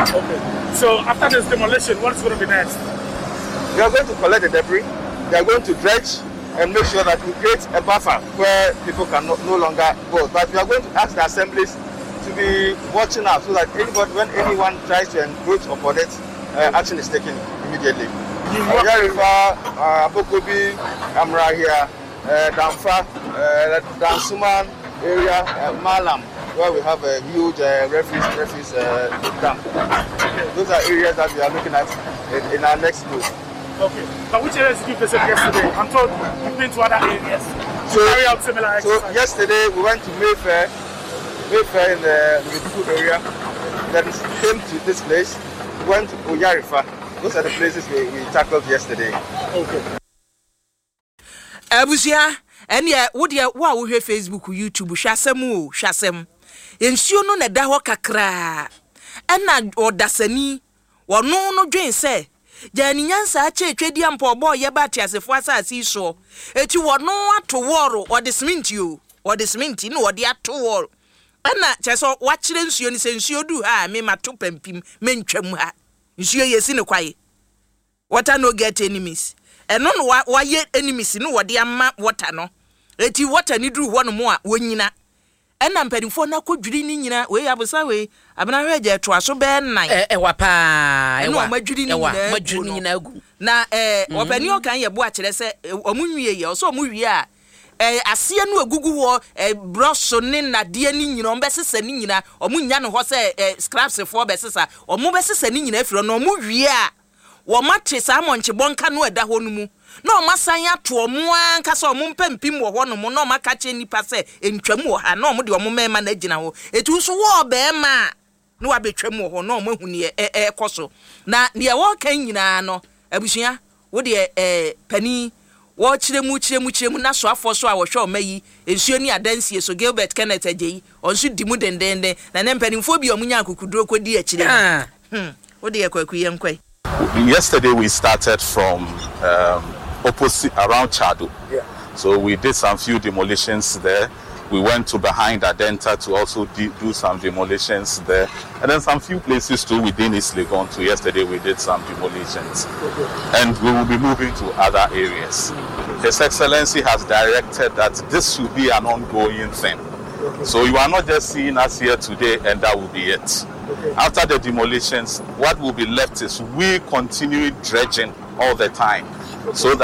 Okay. So after this demolition, what's going to be next? We are going to collect the debris. We are going to dredge and make sure that we create a buffer where people can no longer go. But we are going to ask the assemblies to be watching out so that when anyone tries to encroach upon it, action is taken immediately. River, Abokobi, Amra here, Damfa, Dansuman area, Malam, where we have a huge refuse dump. Those are areas that we are looking at in our next move. Okay. But which areas did you visit yesterday? I'm told you've been to other areas. Carry out similar exercises. So yesterday we went to Mayfair in the Medical area. Then came to this place. We went to Oyarifa. Those are the places we tackled yesterday. Okay. Abusia, and yeah, what you hear Facebook, YouTube, Shasem. Ensuo no na da ho kakra. Ena odasani, wo no dwen se. Jani nyansa ache twedi ampo obo ye ba tiasefo asasi so. Eti wo no ato woro o de cement yo. O de cement no wo de ato woro. Ena cheso wa kire nsuo ni se nsuo du ha me mato pampim mentwam ha. Nsuo yesi ne kwaye. Water no get enemies. Eno no wa ye enemies no wo de amma water no. Eti water ni duru ho no mo a wonyina. Ena mpadimfo na kodwiri ni nyina we abusa we abena hweje to aso be nan wapa ewa madwiri ni nyina agu na opani o kan ye bo a kire se omunwie ye so omuwie a ase no agugu wo broso ne nade ni nyina o besesa ni nyina omunya no ho se scraps for besesa omu besesa ni nyina afiro no omuwie a wo matre sa monche bonka no eda ho no mu no masan ato omo anka so omo mpampim wo ho no mo no maka che nipa se entwam wo ha no mo de omo mema na agina ho etu so wo be ma no wa betwam wo ho no mo hu ne koso na ne wo kan nyina no abusua wo de pani wo kiremu na so afo so a wo hwe o mayi ensuo ni adansie so Gilbert Kenneth Ajeyi onso dimu dendende na ne mpanimfo bi omunya akukuduro kodi akire wo de kwakuye nkwai. Yesterday we started from opposite around Chado. Yeah. So we did some few demolitions there. We went to behind Adenta to also do some demolitions there. And then some few places too within East Legon too. Yesterday we did some demolitions. Okay. And we will be moving to other areas. His Excellency has directed that this should be an ongoing thing. Okay. So you are not just seeing us here today and that will be it. Okay. After the demolitions, what will be left is we continue dredging all the time so that